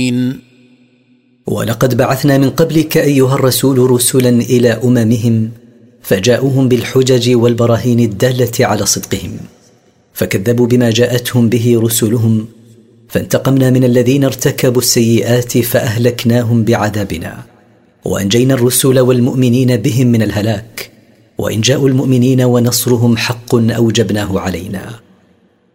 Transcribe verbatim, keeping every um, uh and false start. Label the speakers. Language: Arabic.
Speaker 1: ولقد بعثنا من قبلك أيها الرسول رسلا إلى أممهم فجاءوهم بالحجج والبراهين الدالة على صدقهم، فكذبوا بما جاءتهم به رسلهم، فانتقمنا من الذين ارتكبوا السيئات فأهلكناهم بعذابنا، وأنجينا الرسل والمؤمنين بهم من الهلاك، وإن جاءوا المؤمنين ونصرهم حق أوجبناه علينا.